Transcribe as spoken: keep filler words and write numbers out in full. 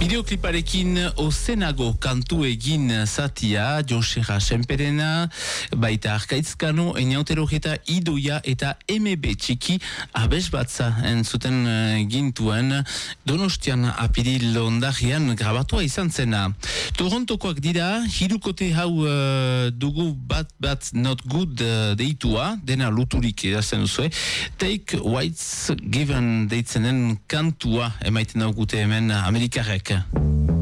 Bideokliparekin ozenago kantu egin zatia, Josera Senperena, baita Arkaitzkano, Einautero eta Idoia eta M B txiki abes batza entzuten gintuen Donostian apiril ondajean grabatua izan zena. Torontokoak dira, hirukote hau uh, dugu bat bat not good uh, deitua, dena luturik edazen duzue, Take What's Given deitzenen kantua emaiten daugute hemen Amerikarek.